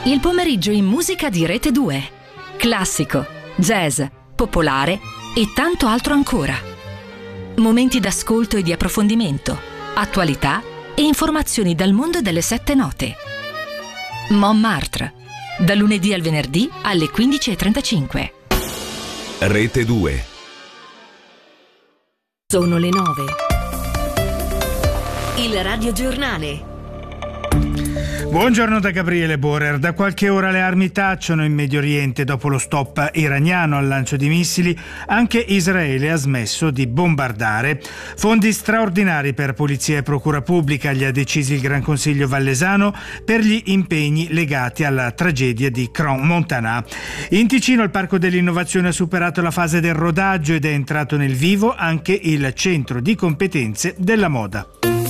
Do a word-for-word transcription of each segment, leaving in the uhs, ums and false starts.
Il pomeriggio in musica di Rete due. Classico, jazz, popolare e tanto altro ancora. Momenti d'ascolto e di approfondimento, attualità e informazioni dal mondo delle sette note. Montmartre, da lunedì al venerdì alle quindici e trentacinque. Rete due. Sono le nove. Il radiogiornale. Buongiorno da Gabriele Borer. Da qualche ora le armi tacciono in Medio Oriente. Dopo lo stop iraniano al lancio di missili, anche Israele ha smesso di bombardare. Fondi straordinari per polizia e procura pubblica gli ha decisi il Gran Consiglio Vallesano per gli impegni legati alla tragedia di Crans-Montana. In Ticino il Parco dell'Innovazione ha superato la fase del rodaggio ed è entrato nel vivo anche il centro di competenze della moda.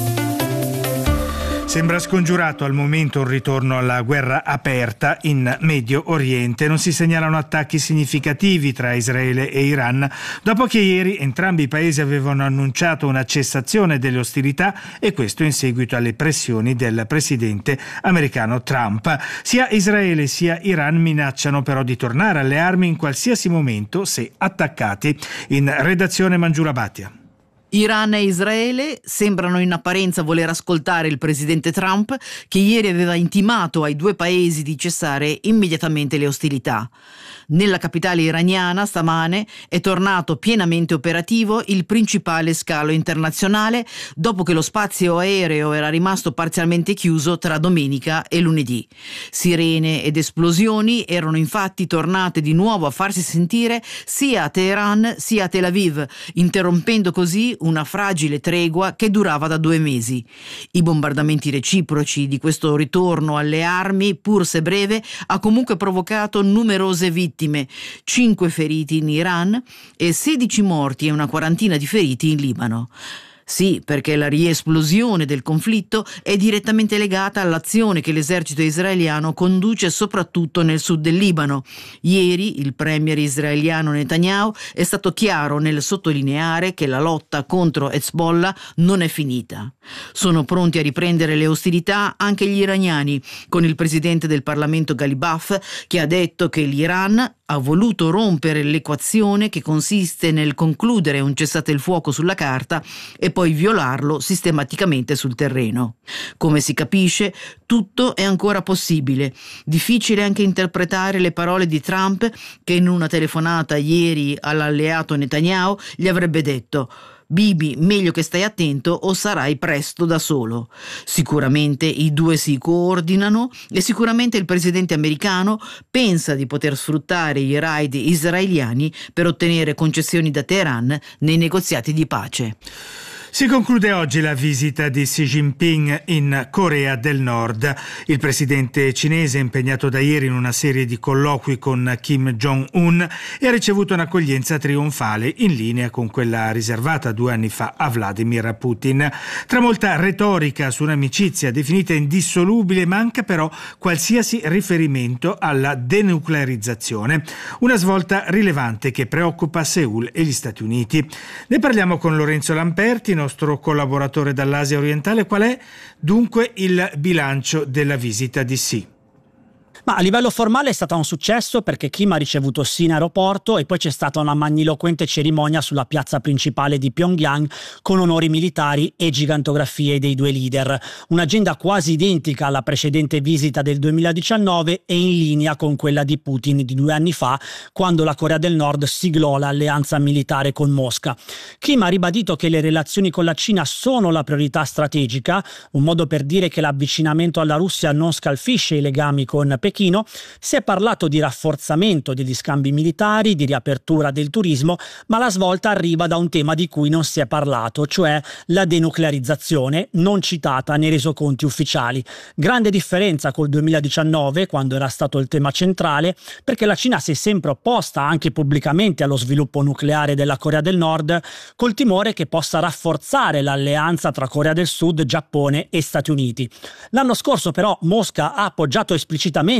Sembra scongiurato al momento un ritorno alla guerra aperta in Medio Oriente. Non si segnalano attacchi significativi tra Israele e Iran, dopo che ieri entrambi i paesi avevano annunciato una cessazione delle ostilità, e questo in seguito alle pressioni del presidente americano Trump. Sia Israele sia Iran minacciano però di tornare alle armi in qualsiasi momento se attaccati. In redazione Mangiula Bhatia. Iran e Israele sembrano in apparenza voler ascoltare il presidente Trump, che ieri aveva intimato ai due paesi di cessare immediatamente le ostilità. Nella capitale iraniana stamane è tornato pienamente operativo il principale scalo internazionale dopo che lo spazio aereo era rimasto parzialmente chiuso tra domenica e lunedì. Sirene ed esplosioni erano infatti tornate di nuovo a farsi sentire sia a Teheran sia a Tel Aviv, interrompendo così una fragile tregua che durava da due mesi. I bombardamenti reciproci di questo ritorno alle armi, pur se breve, ha comunque provocato numerose vittime, cinque feriti in Iran e sedici morti e una quarantina di feriti in Libano. Sì, perché la riesplosione del conflitto è direttamente legata all'azione che l'esercito israeliano conduce soprattutto nel sud del Libano. Ieri il premier israeliano Netanyahu è stato chiaro nel sottolineare che la lotta contro Hezbollah non è finita. Sono pronti a riprendere le ostilità anche gli iraniani, con il presidente del Parlamento Ghalibaf che ha detto che l'Iran ha voluto rompere l'equazione che consiste nel concludere un cessate il fuoco sulla carta e poi violarlo sistematicamente sul terreno. Come si capisce, tutto è ancora possibile. Difficile anche interpretare le parole di Trump, che in una telefonata ieri all'alleato Netanyahu gli avrebbe detto: Bibi, meglio che stai attento o sarai presto da solo. Sicuramente i due si coordinano e sicuramente il presidente americano pensa di poter sfruttare i raid israeliani per ottenere concessioni da Teheran nei negoziati di pace. Si conclude oggi la visita di Xi Jinping in Corea del Nord. Il presidente cinese è impegnato da ieri in una serie di colloqui con Kim Jong-un e ha ricevuto un'accoglienza trionfale in linea con quella riservata due anni fa a Vladimir Putin. Tra molta retorica su un'amicizia definita indissolubile, manca però qualsiasi riferimento alla denuclearizzazione, una svolta rilevante che preoccupa Seul e gli Stati Uniti. Ne parliamo con Lorenzo Lamperti, nostro collaboratore dall'Asia orientale. Qual è dunque il bilancio della visita di Xi? Ma a livello formale è stato un successo, perché Kim ha ricevuto Xi in aeroporto e poi c'è stata una magniloquente cerimonia sulla piazza principale di Pyongyang con onori militari e gigantografie dei due leader. Un'agenda quasi identica alla precedente visita del duemiladiciannove e in linea con quella di Putin di due anni fa, quando la Corea del Nord siglò l'alleanza militare con Mosca. Kim ha ribadito che le relazioni con la Cina sono la priorità strategica, un modo per dire che l'avvicinamento alla Russia non scalfisce i legami con Pechino. Si è parlato di rafforzamento degli scambi militari, di riapertura del turismo, ma la svolta arriva da un tema di cui non si è parlato, cioè la denuclearizzazione, non citata nei resoconti ufficiali. Grande differenza col duemiladiciannove, quando era stato il tema centrale, perché la Cina si è sempre opposta anche pubblicamente allo sviluppo nucleare della Corea del Nord, col timore che possa rafforzare l'alleanza tra Corea del Sud, Giappone e Stati Uniti. L'anno scorso però Mosca ha appoggiato esplicitamente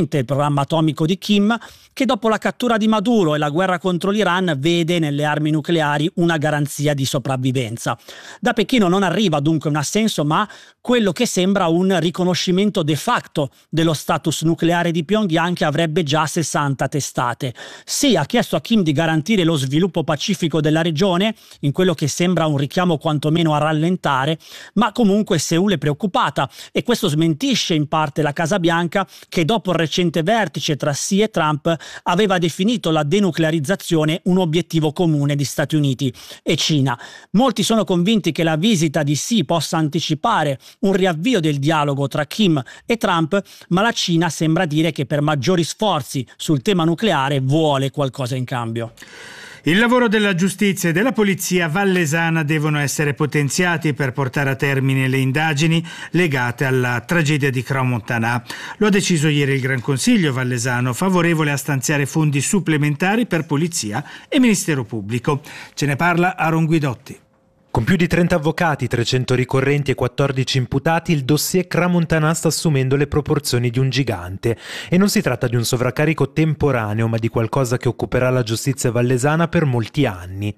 chiaramente il programma atomico di Kim, che dopo la cattura di Maduro e la guerra contro l'Iran vede nelle armi nucleari una garanzia di sopravvivenza. Da Pechino non arriva dunque un assenso, ma quello che sembra un riconoscimento de facto dello status nucleare di Pyongyang, che avrebbe già sessanta testate. Sì, ha chiesto a Kim di garantire lo sviluppo pacifico della regione, in quello che sembra un richiamo quantomeno a rallentare, ma comunque Seul è preoccupata, e questo smentisce in parte la Casa Bianca, che dopo il recente vertice tra Xi e Trump aveva definito la denuclearizzazione un obiettivo comune di Stati Uniti e Cina. Molti sono convinti che la visita di Xi possa anticipare un riavvio del dialogo tra Kim e Trump, ma la Cina sembra dire che per maggiori sforzi sul tema nucleare vuole qualcosa in cambio. Il lavoro della giustizia e della polizia vallesana devono essere potenziati per portare a termine le indagini legate alla tragedia di Crans-Montana. Lo ha deciso ieri il Gran Consiglio vallesano, favorevole a stanziare fondi supplementari per polizia e Ministero Pubblico. Ce ne parla Aaron Guidotti. Con più di trenta avvocati, trecento ricorrenti e quattordici imputati, il dossier Crans-Montana sta assumendo le proporzioni di un gigante. E non si tratta di un sovraccarico temporaneo, ma di qualcosa che occuperà la giustizia vallesana per molti anni.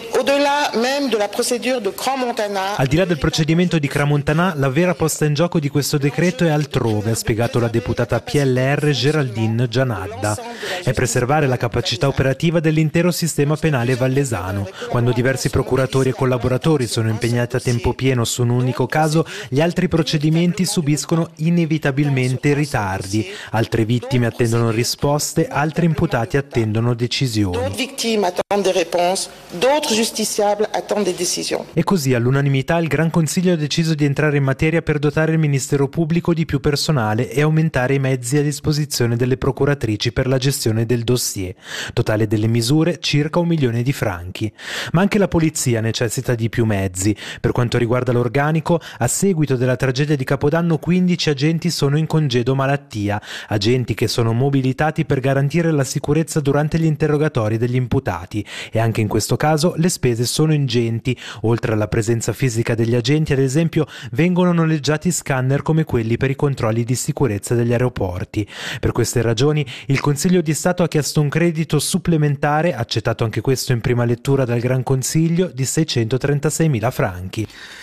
Al di là del procedimento di Crans-Montana, la vera posta in gioco di questo decreto è altrove, ha spiegato la deputata P L R Geraldine Gianadda. È preservare la capacità operativa dell'intero sistema penale vallesano. Quando diversi procuratori e collaboratori sono impegnati a tempo pieno su un unico caso, gli altri procedimenti subiscono inevitabilmente ritardi. Altre vittime attendono risposte, altri imputati attendono decisioni. E così all'unanimità il Gran Consiglio ha deciso di entrare in materia per dotare il Ministero Pubblico di più personale e aumentare i mezzi a disposizione delle procuratrici per la gestione del dossier. Totale delle misure circa un milione di franchi. Ma anche la polizia necessita di più mezzi. Per quanto riguarda l'organico, a seguito della tragedia di Capodanno quindici agenti sono in congedo malattia, agenti che sono mobilitati per garantire la sicurezza durante gli interrogatori degli imputati, e anche in questo caso le spese sono ingenti. Oltre alla presenza fisica degli agenti, ad esempio, vengono noleggiati scanner come quelli per i controlli di sicurezza degli aeroporti. Per queste ragioni il Consiglio di Stato ha chiesto un credito supplementare, accettato anche questo in prima lettura dal Gran Consiglio, di seicentotrentasei franchi.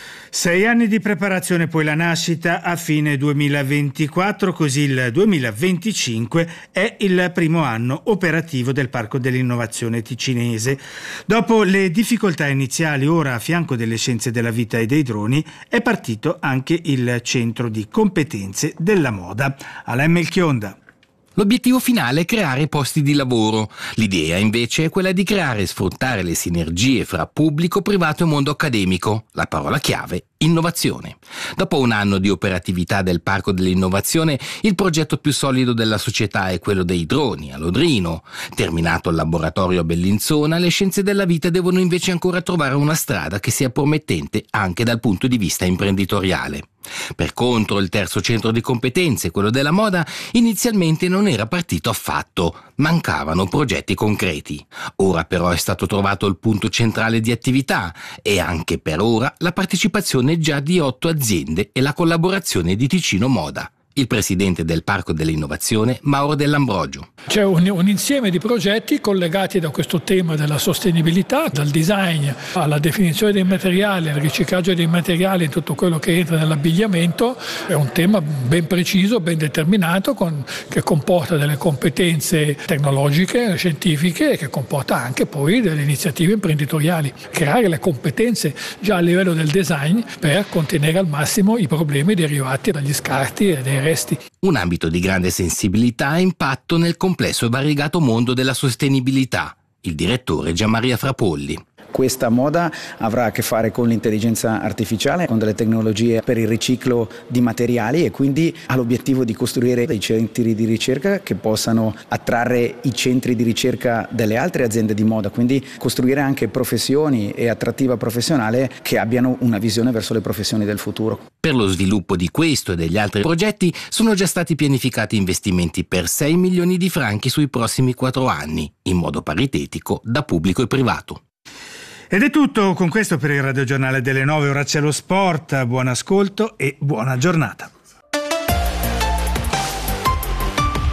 Sei anni di preparazione, poi la nascita a fine duemilaventiquattro, così il duemilaventicinque è il primo anno operativo del Parco dell'Innovazione ticinese. Dopo le difficoltà iniziali, ora a fianco delle scienze della vita e dei droni, è partito anche il centro di competenze della moda. Alain Melchionda. L'obiettivo finale è creare posti di lavoro. L'idea invece è quella di creare e sfruttare le sinergie fra pubblico, privato e mondo accademico. La parola chiave: innovazione. Dopo un anno di operatività del Parco dell'Innovazione, il progetto più solido della società è quello dei droni a Lodrino. Terminato il laboratorio a Bellinzona, le scienze della vita devono invece ancora trovare una strada che sia promettente anche dal punto di vista imprenditoriale. Per contro, il terzo centro di competenze, quello della moda, inizialmente non era partito affatto. Mancavano progetti concreti. Ora però è stato trovato il punto centrale di attività e anche per ora la partecipazione è già di otto aziende e la collaborazione di Ticino Moda. Il presidente del Parco dell'Innovazione, Mauro Dell'Ambrogio. C'è un, un insieme di progetti collegati da questo tema della sostenibilità, dal design alla definizione dei materiali, al riciclaggio dei materiali e tutto quello che entra nell'abbigliamento. È un tema ben preciso, ben determinato, con, che comporta delle competenze tecnologiche, scientifiche e che comporta anche poi delle iniziative imprenditoriali. Creare le competenze già a livello del design per contenere al massimo i problemi derivati dagli scarti e dai resti. Un ambito di grande sensibilità e impatto nel complesso e variegato mondo della sostenibilità. Il direttore Gianmaria Frapolli. Questa moda avrà a che fare con l'intelligenza artificiale, con delle tecnologie per il riciclo di materiali, e quindi ha l'obiettivo di costruire dei centri di ricerca che possano attrarre i centri di ricerca delle altre aziende di moda, quindi costruire anche professioni e attrattiva professionale che abbiano una visione verso le professioni del futuro. Per lo sviluppo di questo e degli altri progetti sono già stati pianificati investimenti per sei milioni di franchi sui prossimi quattro anni, in modo paritetico da pubblico e privato. Ed è tutto con questo per il radiogiornale delle nove. Ora c'è lo sport. Buon ascolto e buona giornata.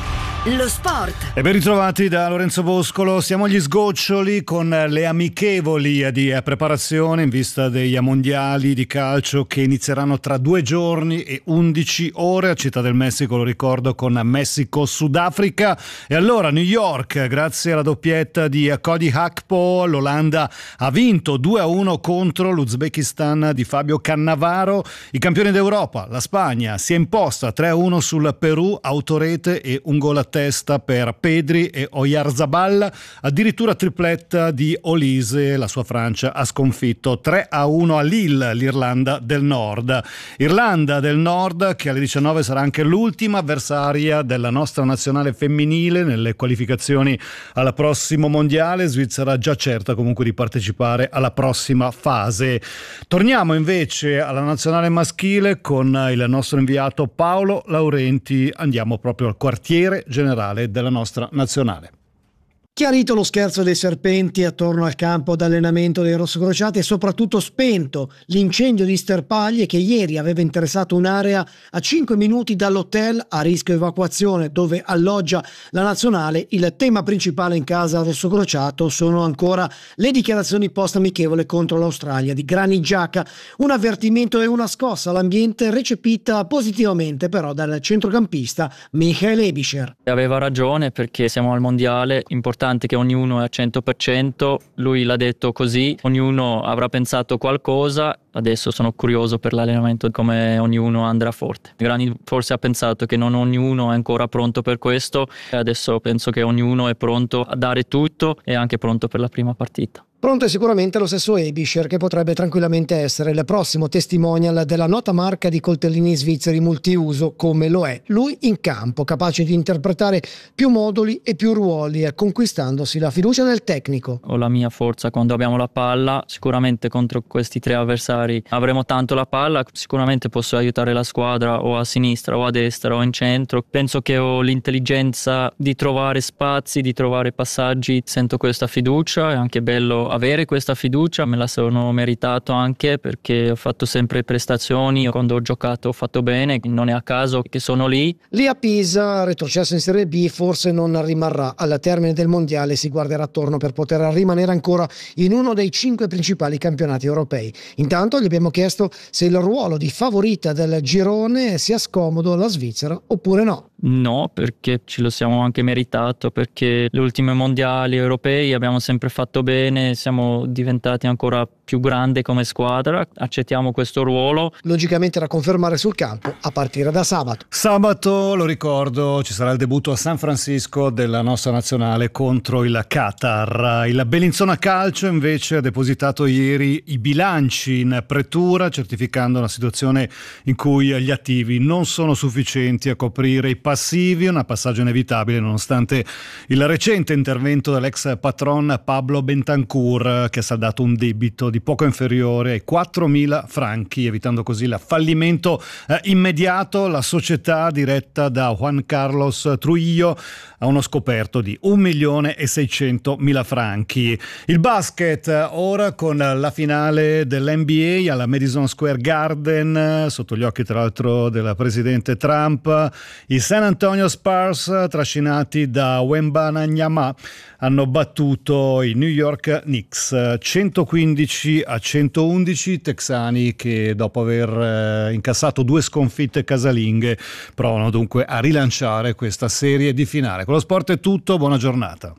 Lo sport. E ben ritrovati da Lorenzo Boscolo. Siamo agli sgoccioli con le amichevoli di preparazione in vista dei mondiali di calcio che inizieranno tra due giorni e undici ore a Città del Messico, lo ricordo, con Messico-Sudafrica. E allora New York, grazie alla doppietta di Cody Gakpo, l'Olanda ha vinto due a uno contro l'Uzbekistan di Fabio Cannavaro. I campioni d'Europa, la Spagna, si è imposta tre a uno sul Perù, autorete e un gol a testa per Pedri e Oyarzabal, addirittura tripletta di Olise. La sua Francia ha sconfitto tre a uno a Lille l'Irlanda del Nord. Irlanda del Nord che alle diciannove sarà anche l'ultima avversaria della nostra nazionale femminile nelle qualificazioni al prossimo mondiale. Svizzera già certa comunque di partecipare alla prossima fase. Torniamo invece alla nazionale maschile con il nostro inviato Paolo Laurenti. Andiamo proprio al quartiere generale della nostra nazionale. Chiarito lo scherzo dei serpenti attorno al campo d'allenamento dei rossocrociati e soprattutto spento l'incendio di sterpaglie che ieri aveva interessato un'area a cinque minuti dall'hotel a rischio evacuazione dove alloggia la nazionale, il tema principale in casa rossocrociato sono ancora le dichiarazioni post amichevole contro l'Australia di Granit Xhaka, un avvertimento e una scossa all'ambiente recepita positivamente però dal centrocampista Michael Ebischer. Aveva ragione perché siamo al mondiale, importante che ognuno è al cento per cento, lui l'ha detto così, ognuno avrà pensato qualcosa, adesso sono curioso per l'allenamento come ognuno andrà forte. Granit forse ha pensato che non ognuno è ancora pronto per questo e adesso penso che ognuno è pronto a dare tutto e anche pronto per la prima partita. Pronto è sicuramente lo stesso Ebischer che potrebbe tranquillamente essere il prossimo testimonial della nota marca di coltellini svizzeri multiuso come lo è lui in campo, capace di interpretare più moduli e più ruoli e conquistandosi la fiducia del tecnico. Ho la mia forza quando abbiamo la palla, sicuramente contro questi tre avversari avremo tanto la palla, sicuramente posso aiutare la squadra o a sinistra o a destra o in centro. Penso che ho l'intelligenza di trovare spazi, di trovare passaggi, sento questa fiducia, è anche bello avere questa fiducia, me la sono meritato anche perché ho fatto sempre prestazioni, quando ho giocato ho fatto bene, non è a caso che sono lì. Lì a Pisa, retrocesso in Serie B, forse non rimarrà, al termine del mondiale si guarderà attorno per poter rimanere ancora in uno dei cinque principali campionati europei. Intanto gli abbiamo chiesto se il ruolo di favorita del girone sia scomodo alla Svizzera oppure no. No, perché ce lo siamo anche meritato, perché le ultime mondiali europei abbiamo sempre fatto bene, siamo diventati ancora più grandi come squadra, accettiamo questo ruolo. Logicamente da confermare sul campo a partire da sabato. Sabato, lo ricordo, ci sarà il debutto a San Francisco della nostra nazionale contro il Qatar. Il Bellinzona Calcio invece ha depositato ieri i bilanci in pretura, certificando una situazione in cui gli attivi non sono sufficienti a coprire i passivi, un passaggio inevitabile nonostante il recente intervento dell'ex patron Pablo Bentancur che ha saldato un debito di poco inferiore ai quattromila franchi, evitando così il fallimento eh, immediato. La società diretta da Juan Carlos Trujillo ha uno scoperto di un milione e seicentomila franchi. Il basket ora con la finale dell'N B A alla Madison Square Garden, sotto gli occhi tra l'altro del presidente Trump. I San Antonio Spurs, trascinati da Wembanyama, hanno battuto i New York Knicks centoquindici a centoundici. Texani che dopo aver eh, incassato due sconfitte casalinghe provano dunque a rilanciare questa serie di finale. Con lo sport è tutto, buona giornata.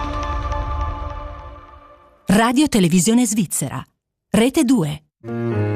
Radio Televisione Svizzera, Rete due.